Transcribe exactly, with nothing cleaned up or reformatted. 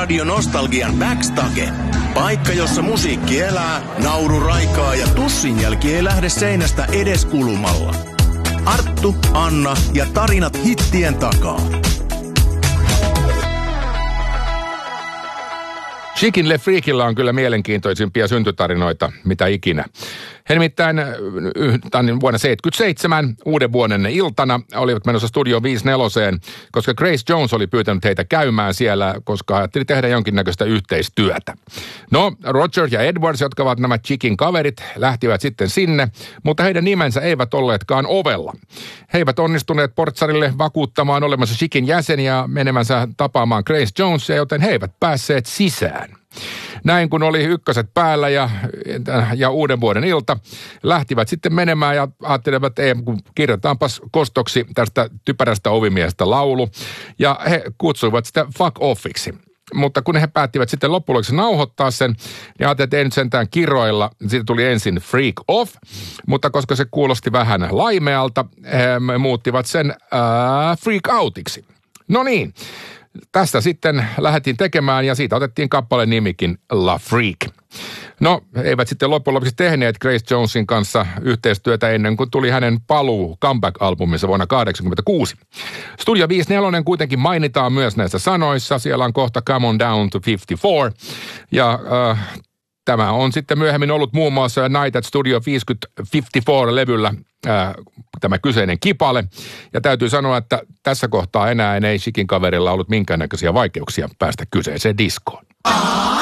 Radio Nostalgian Backstage. Paikka, jossa musiikki elää, nauru raikaa ja tussin jälki ei lähde seinästä edes kulumalla. Arttu, Anna ja tarinat hittien takaa. Chicken Le Freakilla on kyllä mielenkiintoisimpia syntytarinoita, mitä ikinä. He nimittäin vuonna seitsemänkymmentäseitsemän uuden vuoden iltana olivat menossa Studio viisikymmentäneljä, koska Grace Jones oli pyytänyt heitä käymään siellä, koska ajatteli tehdä jonkinnäköistä yhteistyötä. No, Roger ja Edwards, jotka ovat nämä Chicken kaverit, lähtivät sitten sinne, mutta heidän nimensä eivät olleetkaan ovella. He eivät onnistuneet portsarille vakuuttamaan olemassa Chicken jäseniä menemänsä tapaamaan Grace Jonesia, joten he eivät päässeet sisään. Näin kun oli ykköset päällä ja, ja uuden vuoden ilta, lähtivät sitten menemään ja ajattelivat, että ei, kun kirjoitaanpas kostoksi tästä typerästä ovimiestä laulu. Ja he kutsuivat sitä fuck offiksi. Mutta kun he päättivät sitten loppujen lopuksi nauhoittaa sen, niin ajattelin, että ei nyt sentään kiroilla. Siitä tuli ensin freak off, mutta koska se kuulosti vähän laimealta, he muuttivat sen äh, freak outiksi. No niin. Tästä sitten lähdettiin tekemään ja siitä otettiin kappaleen nimikin La Freak. No, eivät sitten loppujen lopuksi tehneet Grace Jonesin kanssa yhteistyötä ennen kuin tuli hänen paluu comeback-albuminsa vuonna kahdeksankymmentäkuusi. Studio viisikymmentäneljä kuitenkin mainitaan myös näissä sanoissa. Siellä on kohta Come on Down to fifty-four ja äh, tämä on sitten myöhemmin ollut muun muassa Night at Studio viisikymmentä-levyllä ää, tämä kyseinen kipale. Ja täytyy sanoa, että tässä kohtaa enää ei Chicken kaverilla ollut minkäännäköisiä vaikeuksia päästä kyseiseen diskoon.